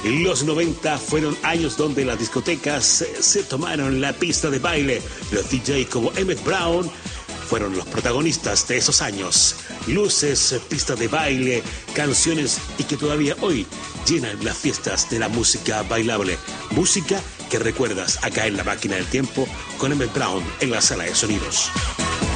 Los 90 fueron años donde las discotecas se tomaron la pista de baile. Los DJ como Emmett Brown fueron los protagonistas de esos años. Luces, pistas de baile, canciones y que todavía hoy llenan las fiestas de la música bailable. Música que recuerdas acá en La Máquina del Tiempo con Emmett Brown en la sala de sonidos.